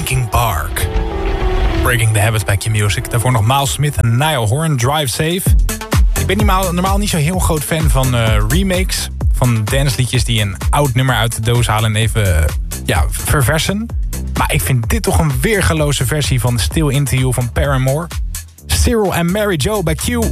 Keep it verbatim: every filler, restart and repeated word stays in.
Linkin Park. Breaking the Habit bij Q-Music. Daarvoor nog Miles Smith en Niall Horan, Drive Safe. Ik ben normaal, normaal niet zo heel groot fan van uh, remakes. Van dansliedjes die een oud nummer uit de doos halen en even uh, ja, verversen. Maar ik vind dit toch een weergeloze versie van Still Into You van Paramore. Cyril en Mary Jo bij Q.